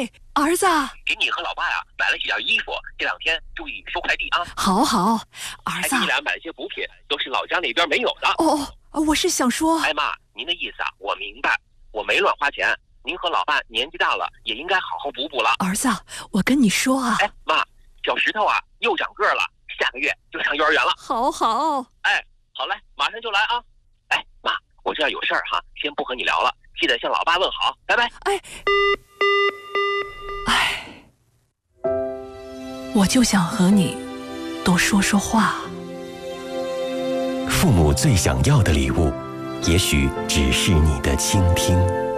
喂，儿子， 给你和老爸呀买了几件衣服，这2天注意收快递啊。 好，儿子。 还给你俩买了些补品，都是老家那边没有的。 我是想说， 哎妈，您的意思啊，我明白，我没乱花钱。您和老伴年纪大了，也应该好好补补了。 儿子，我跟你说啊， 哎妈，小石头啊又长个了，下个月就上幼儿园了。 好， 哎，好嘞，马上就来啊。哎妈，我这儿有事儿哈，先不和你聊了，记得向老爸问好，拜拜。 我就想和你多说说话。 父母最想要的礼物，也许只是你的倾听。